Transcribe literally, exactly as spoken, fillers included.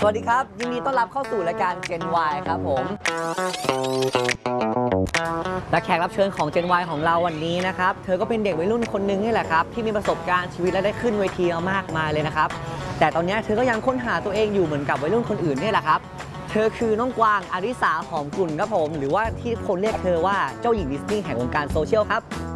สวัสดีครับยินดีต้อนรับเข้าสู่รายการ Gen Y ครับผมและแขกรับเชิญของ Gen Y ของเราวันนี้นะครับเธอก็เป็นเด็กวัยรุ่นคนนึงนี่แหละครับที่มีประสบการณ์ชีวิตและได้ขึ้นเวทีมามากมายเลยนะครับแต่ตอนนี้เธอก็ยังค้นหาตัวเองอยู่เหมือนกับวัยรุ่นคนอื่นนี่แหละครับเธอคือน้องกวางอริสาหอมกุลครับผมหรือว่าที่คนเรียกเธอว่าเจ้าหญิงดิสนีย์แห่งวงการโซเชียลครับ